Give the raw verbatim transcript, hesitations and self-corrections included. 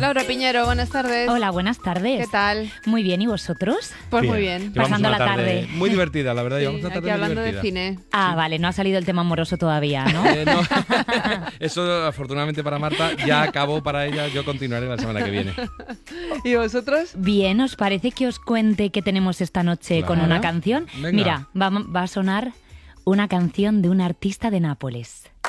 Laura Piñero, buenas tardes. Hola, buenas tardes. ¿Qué tal? Muy bien, ¿y vosotros? Pues Bien. muy bien. Llevamos Pasando una la tarde. Muy divertida, la verdad. Sí, Llevamos una tarde aquí muy hablando divertida. de cine. Ah, vale, no ha salido el tema amoroso todavía, ¿no? Eh, no. Eso, afortunadamente para Marta, ya acabó para ella. Yo continuaré la semana que viene. ¿Y vosotros? Bien, ¿os parece que os cuente qué tenemos esta noche Claro. con una canción? Venga. Mira, va, va a sonar una canción de un artista de Nápoles.